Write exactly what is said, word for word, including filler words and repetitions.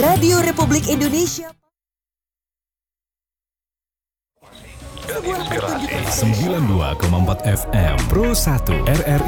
Radio Republik Indonesia. sembilan puluh dua koma empat F M Pro satu R R